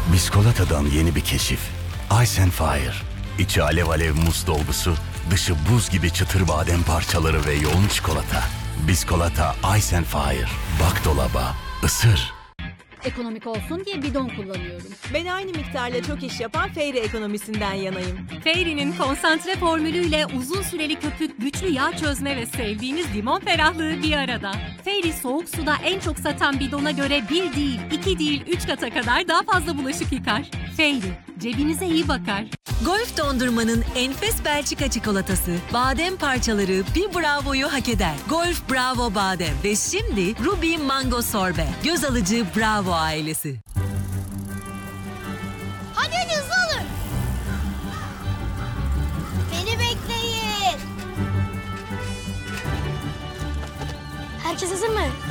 Biskolata'dan yeni bir keşif. Ice and Fire. İçi alev alev muz dolgusu, dışı buz gibi çıtır badem parçaları ve yoğun çikolata. Biskolata Ice and Fire. Bak dolaba, ısır. Ekonomik olsun diye bidon kullanıyorum. Ben aynı miktarla çok iş yapan Fairy ekonomisinden yanayım. Fairy'nin konsantre formülüyle uzun süreli köpük, güçlü yağ çözme ve sevdiğiniz limon ferahlığı bir arada. Fairy soğuk suda en çok satan bidona göre 1 değil, 2 değil, 3 kata kadar daha fazla bulaşık yıkar. Fairy, cebinize iyi bakar. Golf dondurmanın enfes Belçika çikolatası, badem parçaları bir bravoyu hak eder. Golf Bravo Badem ve şimdi Ruby Mango Sorbe. Göz alıcı Bravo ailesi. Hadi hızlı olun. Beni bekleyin. Herkes hazır mı?